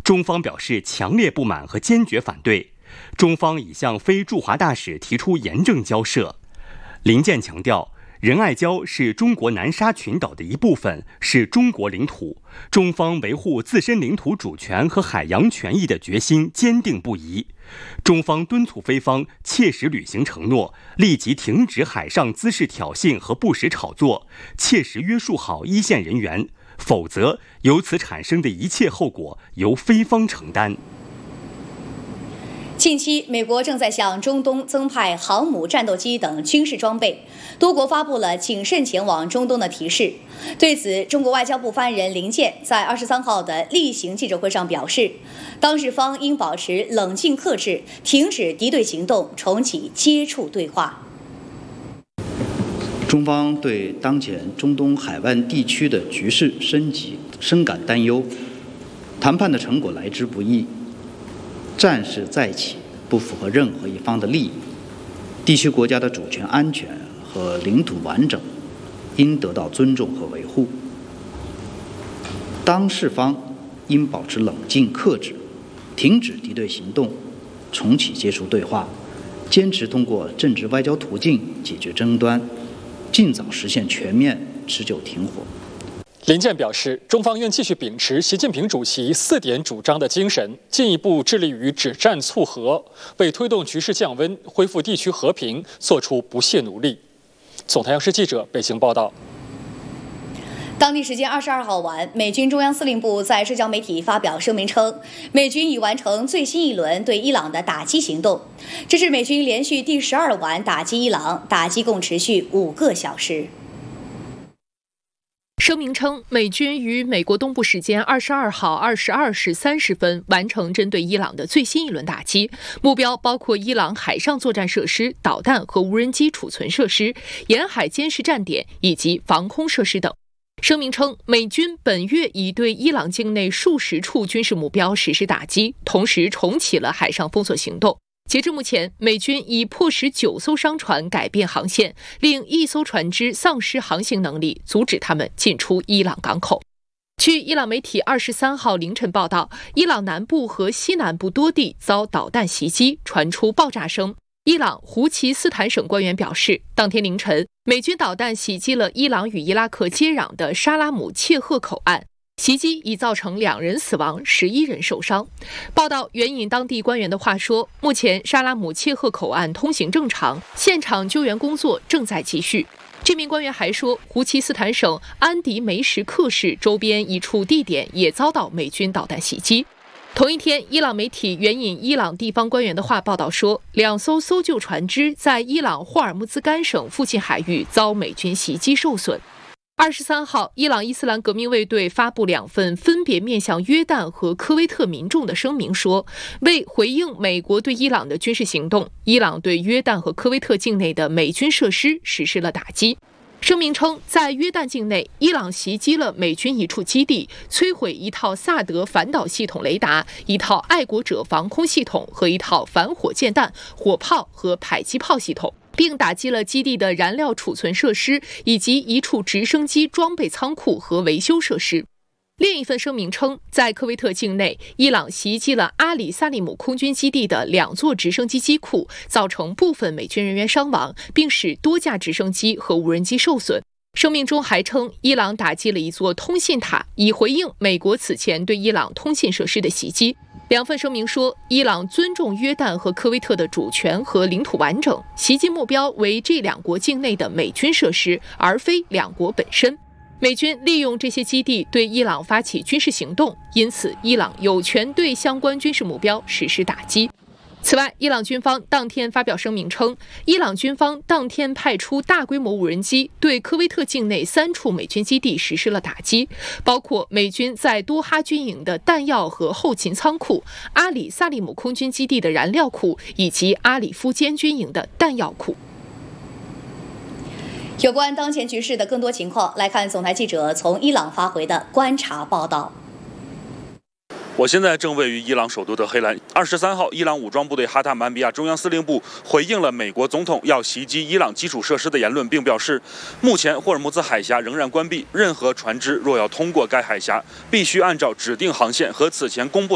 中方表示强烈不满和坚决反对，中方已向非驻华大使提出严正交涉。林健强调，仁爱礁是中国南沙群岛的一部分，是中国领土，中方维护自身领土主权和海洋权益的决心坚定不移。中方敦促菲方切实履行承诺，立即停止海上滋事挑衅和不实炒作，切实约束好一线人员，否则由此产生的一切后果由菲方承担。 近期，美国正在向中东增派航母战斗机等军事装备，多国发布了谨慎前往中东的提示。对此，中国外交部发言人林健在23号的例行记者会上表示，当事方应保持冷静克制，停止敌对行动，重启接触对话。 中方对当前中东海湾地区的局势升级深感担忧，谈判的成果来之不易，战事再起不符合任何一方的利益，地区国家的主权安全和领土完整应得到尊重和维护。当事方应保持冷静克制，停止敌对行动，重启接触对话，坚持通过政治外交途径解决争端，尽早实现全面持久停火。 林健表示，中方愿继续秉持习近平主席4点主张的精神，进一步致力于止战促和，为推动局势降温、恢复地区和平做出不懈努力。总台央视记者北京报道。 当地时间22号晚，美军中央司令部在社交媒体发表声明称，美军已完成最新一轮对伊朗的打击行动，这是美军连续第12晚打击伊朗，打击共持续5个小时。 声明称，美军于美国东部时间22号22时30分完成针对伊朗的最新一轮打击，目标包括伊朗海上作战设施、导弹和无人机储存设施、沿海监视站点以及防空设施等。声明称，美军本月已对伊朗境内数十处军事目标实施打击，同时重启了海上封锁行动。截至目前，美军已迫使9艘商船改变航线，令1艘船只丧失航行能力，阻止他们进出伊朗港口。据伊朗媒体23号凌晨报道，伊朗南部和西南部多地遭导弹袭击，传出爆炸声。伊朗胡齐斯坦省官员表示，当天凌晨，美军导弹袭击了伊朗与伊拉克接壤的沙拉姆切赫口岸。袭击已造成2人死亡，11人受伤。报道援引当地官员的话说，目前沙拉姆切赫口岸通行正常，现场救援工作正在继续。这名官员还说，胡齐斯坦省安迪梅什克市周边一处地点也遭到美军导弹袭击。同一天，伊朗媒体援引伊朗地方官员的话报道说，2艘搜救船只在伊朗霍尔木兹干省附近海域遭美军袭击受损。23号，伊朗伊斯兰革命卫队发布2份分别面向约旦和科威特民众的声明说，为回应美国对伊朗的军事行动，伊朗对约旦和科威特境内的美军设施实施了打击。声明称，在约旦境内，伊朗袭击了美军一处基地，摧毁一套萨德反导系统雷达、一套爱国者防空系统和一套反火箭弹、火炮和迫击炮系统，并打击了基地的燃料储存设施以及一处直升机装备仓库和维修设施。另一份声明称，在科威特境内，伊朗袭击了阿里萨利姆空军基地的2座直升机机库，造成部分美军人员伤亡，并使多架直升机和无人机受损。声明中还称，伊朗打击了一座通信塔，以回应美国此前对伊朗通信设施的袭击。2份声明说，伊朗尊重约旦和科威特的主权和领土完整，袭击目标为这2国境内的美军设施，而非2国本身。美军利用这些基地对伊朗发起军事行动，因此伊朗有权对相关军事目标实施打击。此外，伊朗军方当天发表声明称，伊朗军方当天派出大规模无人机对科威特境内3处美军基地实施了打击，包括美军在多哈军营的弹药和后勤仓库、阿里萨利姆空军基地的燃料库以及阿里夫坚军营的弹药库。 有关当前局势的更多情况，来看总台记者从伊朗发回的观察报道。 我现在正位于伊朗首都的黑兰。23号，伊朗武装部队哈塔曼比亚中央司令部回应了美国总统要袭击伊朗基础设施的言论，并表示，目前霍尔木兹海峡仍然关闭，任何船只若要通过该海峡，必须按照指定航线和此前公布